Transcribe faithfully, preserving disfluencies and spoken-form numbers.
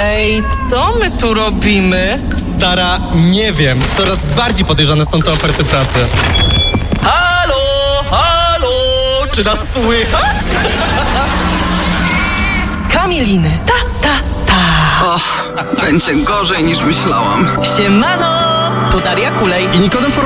Ej, co my tu robimy? Stara, nie wiem. Coraz bardziej podejrzane są te oferty pracy. Halo, halo, czy nas słychać? Z Kamiliny. Ta, ta, ta. Och, będzie gorzej niż myślałam. Siemano, tu Daria Kulej. I Nikodem